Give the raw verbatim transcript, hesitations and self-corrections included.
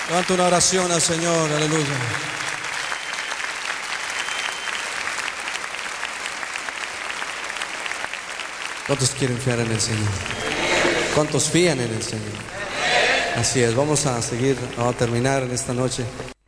Levanta una oración al Señor, aleluya. ¿Cuántos quieren fiar en el Señor? ¿Cuántos fían en el Señor? Así es, vamos a seguir, vamos a terminar en esta noche.